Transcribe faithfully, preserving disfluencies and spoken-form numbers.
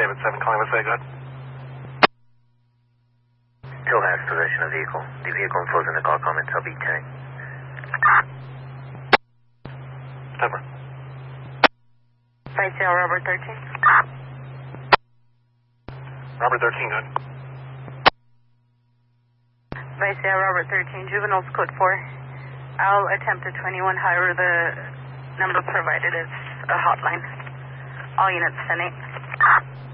David seven, calling with say good. Still has possession of vehicle. The vehicle enclosed in the call comments, I'll be tag. Temper. Vice Sale Robert thirteen. Robert thirteen, good. Vice Sale Robert thirteen, juveniles code four. I'll attempt a twenty-one, however the number provided is a hotline. All units ten eight.